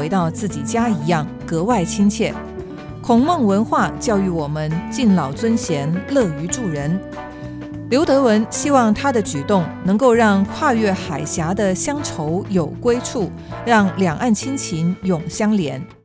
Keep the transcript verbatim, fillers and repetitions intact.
回到自己家一样，格外亲切。孔孟文化教育我们敬老尊贤，乐于助人。刘德文希望他的举动能够让跨越海峡的乡愁有归处，让两岸亲情永相连。